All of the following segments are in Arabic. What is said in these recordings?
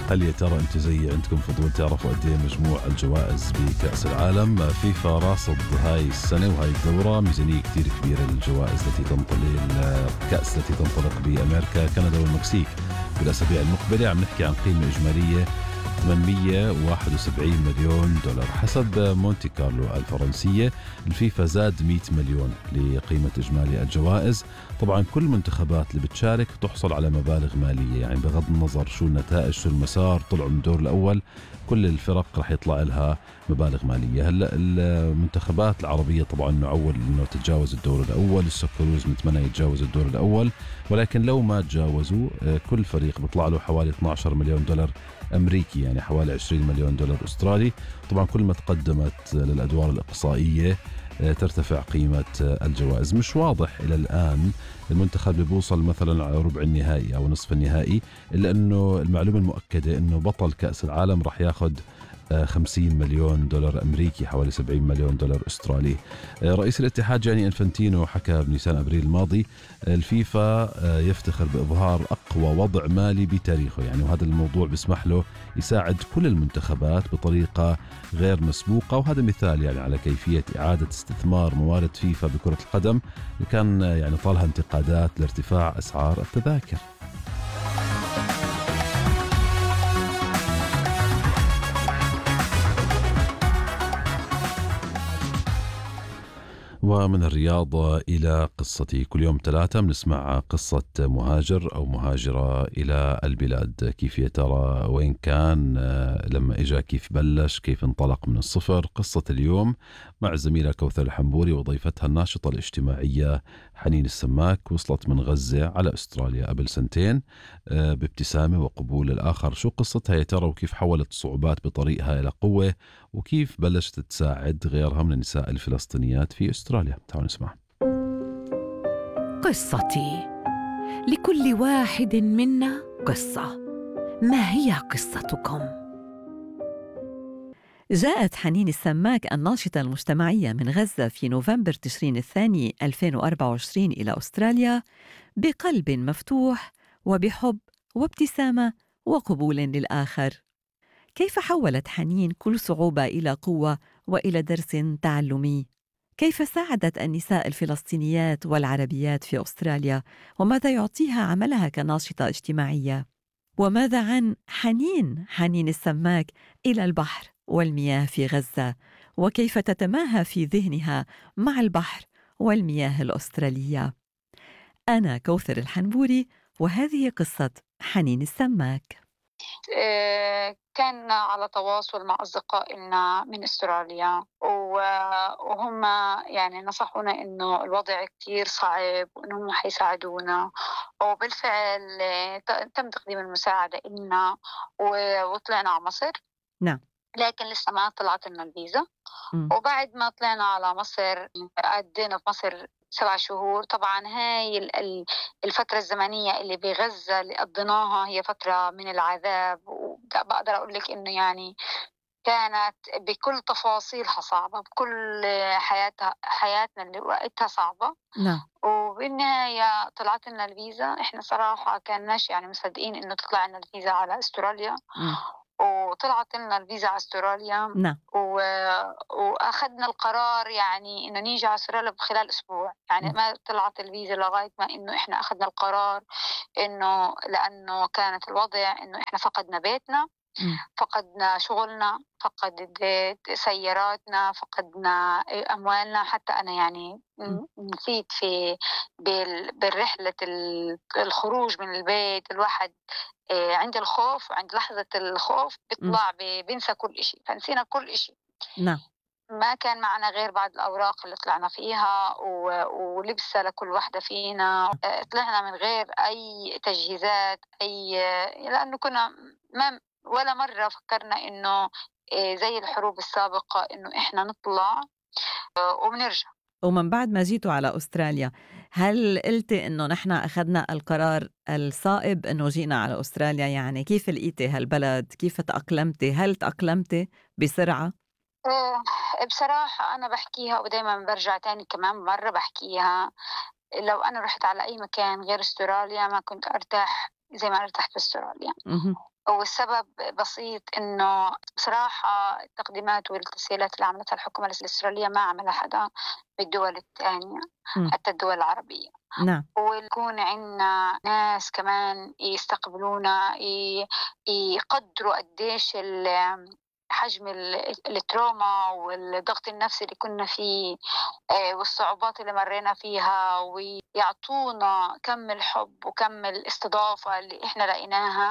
هل يا ترى انتم زي عندكم فضول تعرفوا قد ايه مجموع الجوائز بكأس العالم؟ فيفا راصد هاي السنة وهاي الدورة ميزانية كتير كبيرة للجوائز التي الكأس التي تنطلق بأمريكا، كندا والمكسيك بالأسابيع المقبلة. عم نحكي عن قيمة إجمالية 871 مليون دولار حسب مونتي كارلو الفرنسية. الفيفا زاد 100 مليون لقيمة إجمالي الجوائز. طبعا كل المنتخبات اللي بتشارك تحصل على مبالغ مالية، يعني بغض النظر شو النتائج شو المسار، طلعوا من الدور الأول كل الفرق رح يطلع لها مبالغ مالية. هلا المنتخبات العربية طبعا نعول انه تتجاوز الدور الأول، السكروز نتمنى يتجاوز الدور الأول، ولكن لو ما تجاوزوا كل فريق بيطلع له حوالي 12 مليون دولار أمريكي، يعني حوالي 20 مليون دولار أسترالي. طبعا كل ما تقدمت للأدوار الإقصائية ترتفع قيمة الجوائز. مش واضح إلى الآن المنتخب اللي بيوصل مثلا على ربع النهائي أو نصف النهائي، إلا أنه المعلومة المؤكدة أنه بطل كأس العالم رح ياخد 50 مليون دولار أمريكي، حوالي 70 مليون دولار أسترالي. رئيس الاتحاد جاني إنفانتينو حكى بنيسان أبريل الماضي الفيفا يفتخر بإظهار أقوى وضع مالي بتاريخه، يعني وهذا الموضوع بيسمح له يساعد كل المنتخبات بطريقة غير مسبوقة، وهذا مثال يعني على كيفية إعادة استثمار موارد فيفا بكرة القدم اللي كان يعني طالها انتقادات لارتفاع أسعار التذاكر. ومن الرياضة إلى قصتي، كل يوم 3 بنسمع قصة مهاجر أو مهاجرة إلى البلاد. كيف يا ترى وين كان لما إجا، كيف بلش، كيف انطلق من الصفر. قصة اليوم مع الزميلة كوثر الحنبوري وضيفتها الناشطة الاجتماعية حنين السماك. وصلت من غزة على أستراليا قبل 2 سنين بابتسامة وقبول الآخر. شو قصتها يا ترى، وكيف حولت الصعوبات بطريقها إلى قوة، وكيف بلشت تساعد غيرها من النساء الفلسطينيات في أستراليا؟ تعالوا نسمع. قصتي، لكل واحد منا قصة. ما هي قصتكم؟ جاءت حنين السماك الناشطة المجتمعية من غزة في نوفمبر تشرين الثاني 2024 إلى أستراليا بقلب مفتوح وبحب وابتسامة وقبول للآخر. كيف حولت حنين كل صعوبة إلى قوة وإلى درس تعلمي؟ كيف ساعدت النساء الفلسطينيات والعربيات في أستراليا؟ وماذا يعطيها عملها كناشطة اجتماعية؟ وماذا عن حنين السماك إلى البحر والمياه في غزة؟ وكيف تتماهى في ذهنها مع البحر والمياه الأسترالية؟ أنا كوثر الحنبوري، وهذه قصة حنين السماك. كان على تواصل مع أصدقائنا من أستراليا وهم يعني نصحونا إنه الوضع كتير صعب وإنهم حيساعدونا، وبالفعل تم تقديم المساعدة إلنا وطلعنا على مصر. نعم. لكن لسه ما طلعت لنا الفيزا. وبعد ما طلعنا على مصر قعدنا في مصر 7 شهور. طبعا هاي الفترة الزمنية اللي بغزة اللي قضيناها هي فترة من العذاب، وبقدر أقول لك إنه يعني كانت بكل تفاصيلها صعبة، بكل حياتنا اللي وقتها صعبة. نعم. وبالنهاية طلعت لنا الفيزا. إحنا صراحة كاناش يعني مصدقين إنه تطلع لنا الفيزا على أستراليا. وطلعت لنا الفيزا على أستراليا. نعم. وأخذنا القرار يعني إنه نيجي على أستراليا بخلال أسبوع. يعني ما طلعت الفيزا لغاية ما إنه إحنا أخذنا القرار، إنه لأنه كانت الوضع إنه إحنا فقدنا بيتنا، فقدنا شغلنا، فقدت سياراتنا، فقدنا أموالنا. حتى أنا يعني نسيت في بالرحلة الخروج من البيت. الواحد عند الخوف، عند لحظة الخوف بيطلع بينسى كل إشي، فنسينا كل إشي. نعم. ما كان معنا غير بعض الأوراق اللي طلعنا فيها ولبسة لكل واحدة فينا. طلعنا من غير أي تجهيزات، لأنه كنا ما ولا مرة فكرنا إنه زي الحروب السابقة إنه إحنا نطلع وبنرجع. ومن بعد ما جيتوا على أستراليا، هل قلتي إنه نحن أخذنا القرار الصائب إنه جينا على أستراليا؟ يعني كيف لقيتي هالبلد؟ كيف تأقلمتي؟ هل تأقلمتي بسرعة؟ بصراحة أنا بحكيها ودايما برجع تاني كمان مرة بحكيها. لو أنا رحت على أي مكان غير أستراليا ما كنت أرتاح زي ما ارتحت في أستراليا. والسبب بسيط، إنه بصراحة التقديمات والتسهيلات اللي عملتها الحكومة الإسرائيلية ما عملها حدا بالدول التانية، مم. حتى الدول العربية. نعم. ويكون عندنا ناس كمان يستقبلونا، يقدروا قديش حجم التروما والضغط النفسي اللي كنا فيه، والصعوبات اللي مرينا فيها، ويعطونا كم الحب وكم الاستضافة اللي إحنا لقيناها.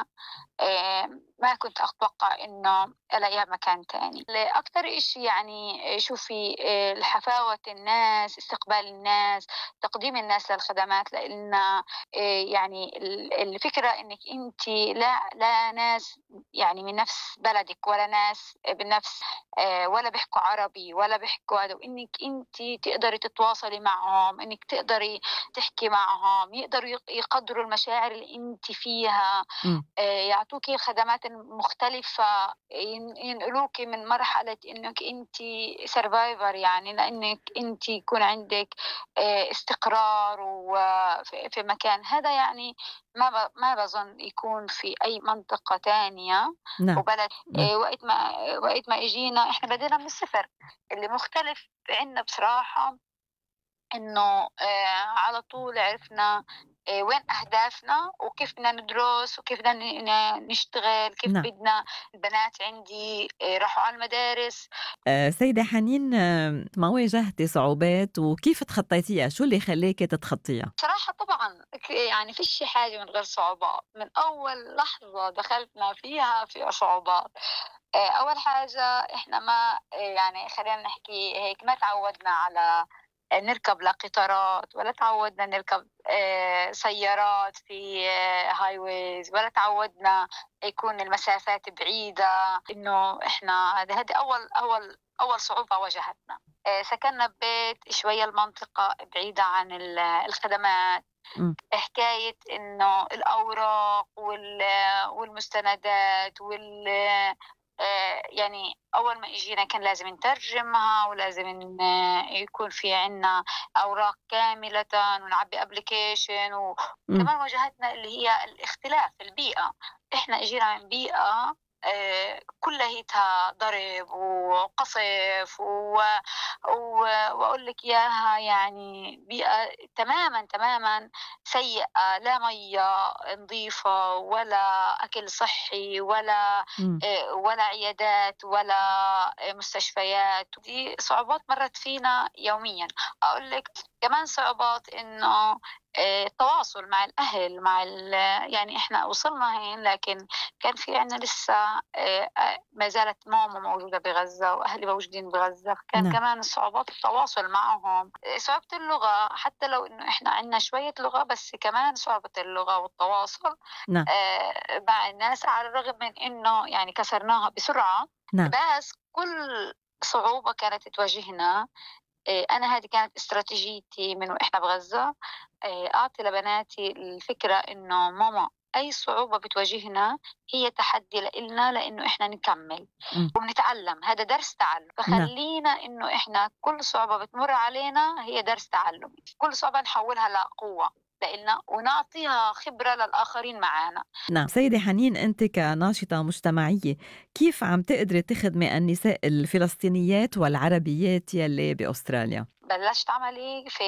ما كنت أتوقع إنه ألاقيها مكان تاني. أكتر إشي يعني شوفي حفاوة الناس، استقبال الناس، تقديم الناس للخدمات، لأن يعني الفكرة إنك أنت لا ناس يعني من نفس بلدك، ولا ناس بنفس ولا بيحكوا عربي ولا بيحكوا هذا، وإنك أنت تقدري تتواصلي معهم، إنك تقدري تحكي معهم، يقدروا يقدروا المشاعر اللي أنت فيها، مم. يعطوكي الخدمات المختلفة، ينقلوكي من مرحلة إنك أنت سرفايفر، يعني لأنك أنت يكون عندك استقرار وفي مكان هذا. يعني ما بظن يكون في أي منطقة تانية نعم. وبلد. نعم. وقت ما إجينا إحنا بدينا من الصفر. اللي مختلف عنا بصراحة إنه على طول عرفنا وين أهدافنا، وكيف بدنا ندرس، وكيف بدنا نشتغل، كيف نعم. بدنا. البنات عندي راحوا على المدارس. سيدة حنين، ما واجهتي صعوبات وكيف تخطيتيها؟ شو اللي خليكي تتخطيها؟ صراحة طبعا يعني فيش حاجة من غير صعوبات. من أول لحظة دخلتنا فيها في صعوبات. أول حاجة إحنا ما يعني خلينا نحكي هيك، ما تعودنا على نركب لا قطارات، ولا تعودنا نركب سيارات في هاي ويز، ولا تعودنا يكون المسافات بعيدة. إنه إحنا هذه أول صعوبة واجهتنا. سكننا ببيت شوية المنطقة بعيدة عن الخدمات. مم. حكاية إنه الأوراق والمستندات يعني أول ما إجينا كان لازم نترجمها، ولازم يكون في عنا أوراق كاملة، ونعبي أبليكيشن. مم. وكمان واجهتنا اللي هي الاختلاف البيئة. إحنا إجينا من بيئة كلها ضرب وقصف وأقول لك إياها، يعني بيئة تماما سيئة، لا مية نظيفة، ولا أكل صحي، مم. ولا عيادات، ولا مستشفيات. دي صعوبات مرت فينا يوميا. أقول لك كمان صعوبات إنه التواصل مع الأهل، يعني إحنا وصلنا هين، لكن كان في عنا لسه ما زالت ماما موجودة بغزة وأهلي موجودين بغزة، فكان نعم. كمان صعوبات التواصل معهم. صعوبة اللغة، حتى لو إنه إحنا عنا شوية لغة، بس كمان صعوبة اللغة والتواصل نعم. مع الناس، على الرغم من إنه يعني كسرناها بسرعة. نعم. بس كل صعوبة كانت تواجهنا، أنا هذه كانت استراتيجيتي من وإحنا بغزة. أعطي لبناتي الفكرة إنه ماما، أي صعوبة بتواجهنا هي تحدي لإلنا، لإنه إحنا نكمل مم. وبنتعلم. هذا درس تعلم، نعم. فخلينا إنه إحنا كل صعوبة بتمر علينا هي درس تعلم. كل صعوبة نحولها لقوة لإلنا، ونعطيها خبرة للآخرين معنا. نعم. سيدة حنين، أنت كناشطة مجتمعية كيف عم تقدري تخدمي النساء الفلسطينيات والعربيات يلي بأستراليا؟ بلشت عملي في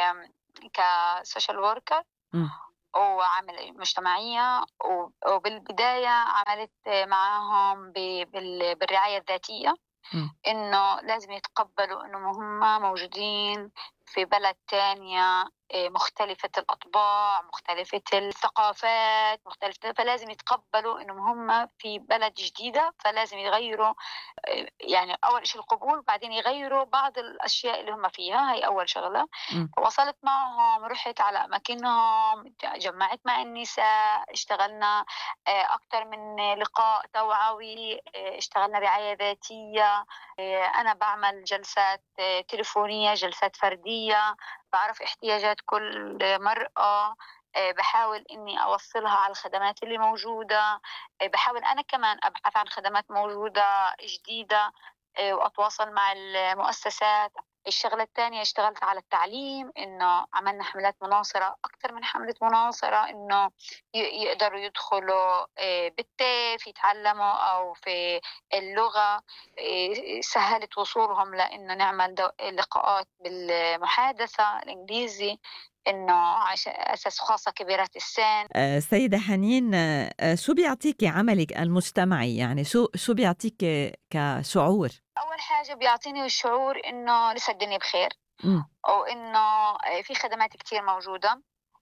كسوشيال وركر مم. وعمل مجتمعية، وبالبداية عملت معهم بالرعاية الذاتية، مم. إنه لازم يتقبلوا إنه هم موجودين في بلد تانية، مختلفة الأطباع، مختلفة الثقافات، مختلفة، فلازم يتقبلوا إنهم هم في بلد جديدة، فلازم يغيروا يعني أول شيء القبول، بعدين يغيروا بعض الأشياء اللي هم فيها. هي أول شغلة. مم. وصلت معهم، رحت على أماكنهم، جمعت مع النساء، اشتغلنا أكتر من لقاء توعوي، اشتغلنا رعاية ذاتية. أنا بعمل جلسات تليفونية، جلسات فردية، بعرف احتياجات كل مرأة، بحاول إني أوصلها على الخدمات اللي موجودة، بحاول أنا كمان أبحث عن خدمات موجودة جديدة، وأتواصل مع المؤسسات الشغلة الثانية اشتغلت على التعليم، إنه عملنا حملات مناصرة، أكثر من حملة مناصرة، إنه يقدروا يدخلوا بالتيف يتعلموا أو في اللغة. سهلت وصولهم لإنه نعمل لقاءات بالمحادثة الإنجليزي، إنه عشان أساس خاصة كبيرات السن. سيدة حنين، شو بيعطيكي عملك المجتمعي؟ يعني شو بيعطيكي كشعور؟ أول حاجة بيعطيني الشعور إنه لسه الدنيا بخير، وإنه في خدمات كتير موجودة.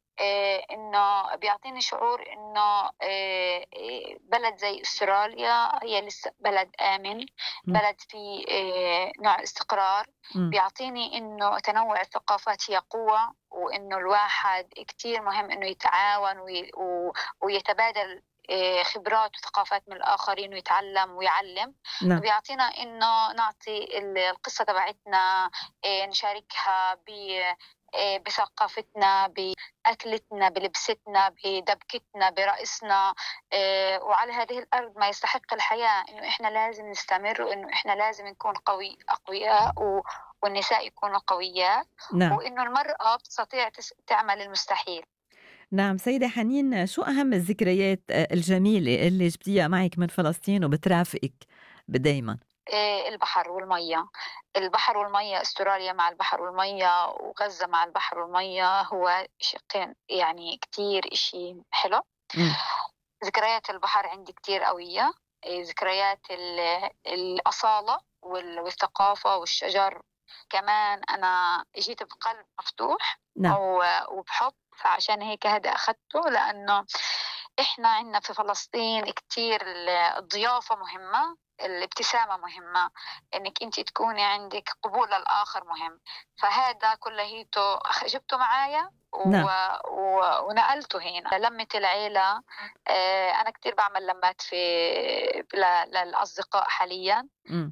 إنه بيعطيني شعور إنه بلد زي أستراليا هي لسه بلد آمن، بلد فيه نوع استقرار. بيعطيني إنه تنوع الثقافات هي قوة، وإنه الواحد كتير مهم إنه يتعاون ويتبادل خبرات وثقافات من الآخرين ويتعلم ويعلم. نعم. بيعطينا إنه نعطي القصة تبعتنا، نشاركها بثقافتنا، بأكلتنا، بلبستنا، بدبكتنا، برقصنا. وعلى هذه الأرض ما يستحق الحياة إنه إحنا لازم نستمر، وإنه إحنا لازم نكون أقوياء والنساء يكونوا قويات. نعم. وإنه المرأة بتستطيع تعمل المستحيل. نعم. سيدة حنين، شو أهم الذكريات الجميلة اللي جبتيها معك من فلسطين وبترافقك دايما؟ البحر والمية. البحر والمية، استراليا مع البحر والمية، وغزة مع البحر والمية، هو شقين يعني كتير إشي حلو. ذكريات البحر عندي كتير قوية. ذكريات الأصالة والثقافة والشجر. كمان أنا جيت بقلب مفتوح. نعم. وبحب، فعشان هيك هذا أخذته، لأنه إحنا عندنا في فلسطين كتير الضيافة مهمة، الابتسامة مهمة، إنك أنت تكوني عندك قبول للآخر مهم. فهذا كلهيته جبته معايا نعم. ونقلته هنا لمة العيلة. أنا كتير بعمل لمات للأصدقاء حاليا.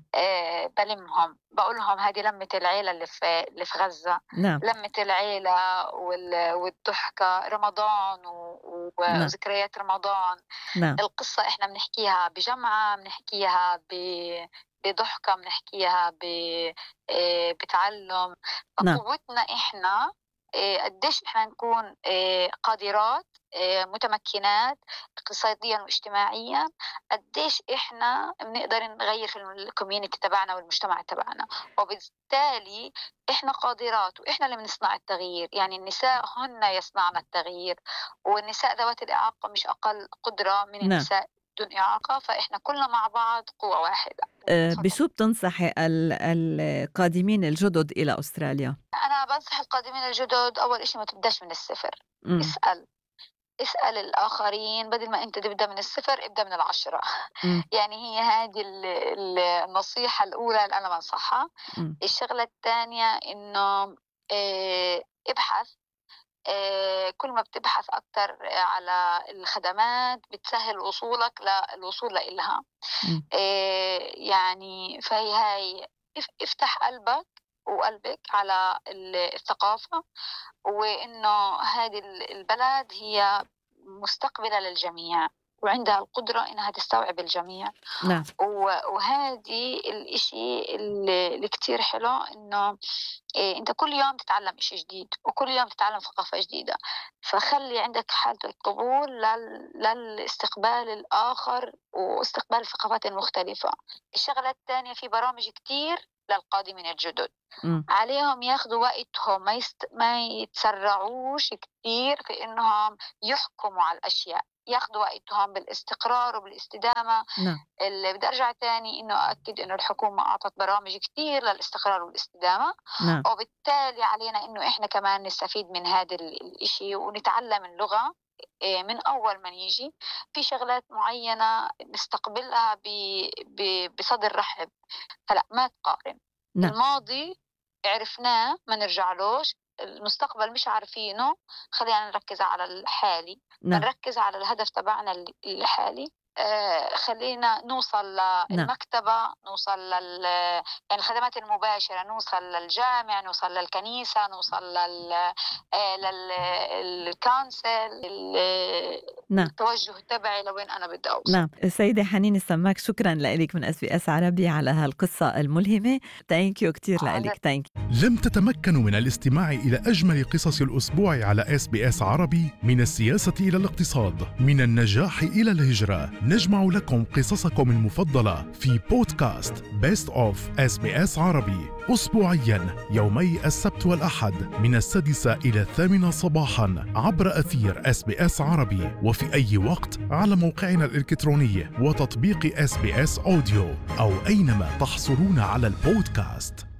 بلمهم، بقولهم هذه لمة العيلة اللي في غزة. نعم. لمة العيلة والضحكة، رمضان وذكريات رمضان. نعم. القصة إحنا بنحكيها بجمعة، بنحكيها بضحكة، بنحكيها بتعلم. نعم. قوتنا إحنا قديش إحنا نكون قادرات، متمكنات اقتصاديا واجتماعيا، قديش إحنا بنقدر نغير في الكوميونتي تبعنا والمجتمع تبعنا. وبالتالي إحنا قادرات، وإحنا اللي بنصنع التغيير. يعني النساء هن يصنعن التغيير، والنساء ذوات الإعاقة مش أقل قدرة من النساء بدون إعاقة. فإحنا كلنا مع بعض قوة واحدة. بشو بتنصحي القادمين الجدد إلى أستراليا؟ أنا بنصح القادمين الجدد، أول إشي ما تبدأش من الصفر. اسأل الآخرين، بدل ما أنت تبدأ من الصفر ابدأ من 10. يعني هي هذه النصيحة الأولى اللي أنا بنصحها. الشغلة الثانية إنه ابحث. كل ما بتبحث أكتر على الخدمات بتسهل وصولك للوصول لإلها. يعني هاي افتح قلبك وقلبك على الثقافة، وإنه هذه البلد هي مستقبلة للجميع، وعندها القدرة إنها تستوعب الجميع. نعم. وهذه الإشي اللي كتير حلو، إنه أنت كل يوم تتعلم إشي جديد، وكل يوم تتعلم ثقافة جديدة. فخلي عندك حالة القبول للاستقبال الآخر واستقبال الثقافات المختلفة. الشغلة الثانية، في برامج كتير للقادمين الجدد. عليهم ياخدوا وقتهم، ما يتسرعوش كتير في إنهم يحكموا على الأشياء. ياخدوا وقتهم بالاستقرار وبالاستدامة. اللي بدي أرجع تاني إنه أكد إنه الحكومة أعطت برامج كتير للاستقرار والاستدامة. وبالتالي علينا إنه إحنا كمان نستفيد من هذا الإشي ونتعلم اللغة من أول ما نيجي. في شغلات معينة نستقبلها بصدر رحب. فلا، ما تقارن. الماضي عرفناه، ما نرجعلوش. المستقبل مش عارفينه، خلينا نركز على الحالي. نركز على الهدف تبعنا الحالي، خلينا نوصل للمكتبة، نوصل يعني الخدمات المباشرة، نوصل للجامع، نوصل للكنيسة، نوصل للكانسل، التوجه تبعي لوين أنا بدي أوصل. نعم. السيدة حنين السماك، شكرا لك من SBS عربي على هالقصة الملهمة. ثانك كتير لك. لم تتمكنوا من الاستماع إلى أجمل قصص الأسبوع على SBS عربي؟ من السياسة إلى الاقتصاد، من النجاح إلى الهجرة، نجمع لكم قصصكم المفضلة في بودكاست Best of SBS عربي أسبوعياً يومي السبت والأحد من 6 إلى 8 صباحاً عبر أثير SBS عربي، وفي أي وقت على موقعنا الإلكتروني وتطبيق SBS أوديو، أو أينما تحصلون على البودكاست.